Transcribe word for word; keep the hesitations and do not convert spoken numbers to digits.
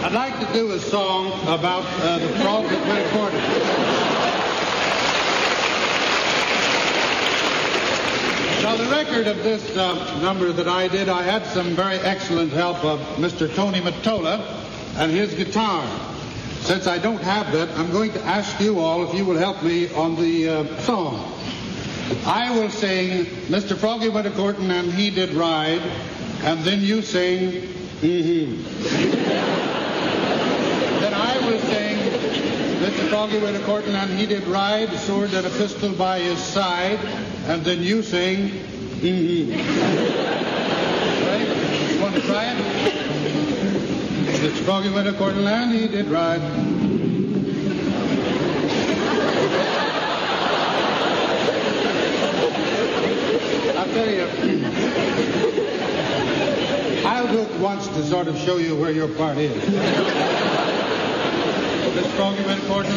I'd like to do a song about uh, the frog that went according. Now, the record of this uh, number that I did, I had some very excellent help of Mister Tony Mottola and his guitar. Since I don't have that, I'm going to ask you all if you will help me on the uh, song. I will sing Mister Froggy Went A-Courtin' and He Did Ride, and then you sing mm-hmm. Then I will sing Mister Froggy Went A-Courtin' and He Did Ride, sword and a pistol by his side, and then you sing mm-hmm. Right? You want to try it? Mister Froggy Went A-Courtin' and He Did Ride. I'll tell you, I'll do it once to sort of show you where your part is. Mister Froggy Went A-Courtin'